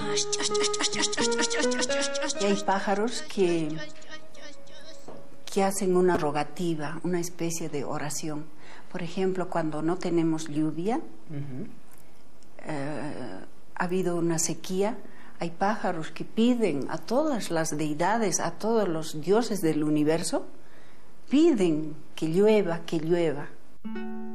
Y hay pájaros que hacen una rogativa, una especie de oración. Por ejemplo, cuando no tenemos lluvia, ha habido una sequía, hay pájaros que piden a todas las deidades, a todos los dioses del universo, piden que llueva, que llueva.